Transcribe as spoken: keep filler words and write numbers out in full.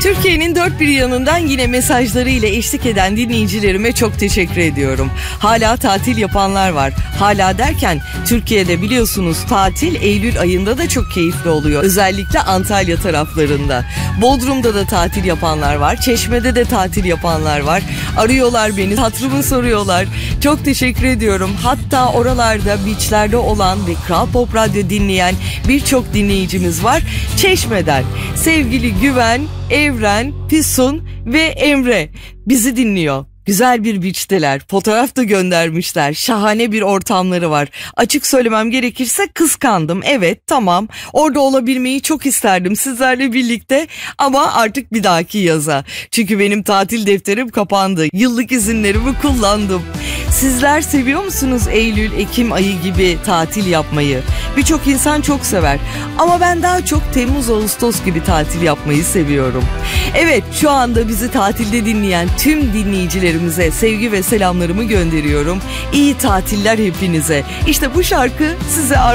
Türkiye'nin dört bir yanından yine mesajlarıyla eşlik eden dinleyicilerime çok teşekkür ediyorum. Hala tatil yapanlar var. Hala derken Türkiye'de biliyorsunuz tatil Eylül ayında da çok keyifli oluyor. Özellikle Antalya taraflarında. Bodrum'da da tatil yapanlar var. Çeşme'de de tatil yapanlar var. Arıyorlar beni, hatırımı soruyorlar. Çok teşekkür ediyorum. Hatta oralarda, beachlerde olan ve Kral Pop Radyo dinleyen birçok dinleyicimiz var. Çeşme'den sevgili Güven, Evren, Füsun ve Emre bizi dinliyor. Güzel bir beach'teler. Fotoğraf da göndermişler. Şahane bir ortamları var. Açık söylemem gerekirse kıskandım. Evet, tamam. Orada olabilmeyi çok isterdim sizlerle birlikte. Ama artık bir dahaki yaza. Çünkü benim tatil defterim kapandı. Yıllık izinlerimi kullandım. Sizler seviyor musunuz Eylül, Ekim ayı gibi tatil yapmayı? Birçok insan çok sever. Ama ben daha çok Temmuz, Ağustos gibi tatil yapmayı seviyorum. Evet, şu anda bizi tatilde dinleyen tüm dinleyicilerimize sevgi ve selamlarımı gönderiyorum. İyi tatiller hepinize. İşte bu şarkı size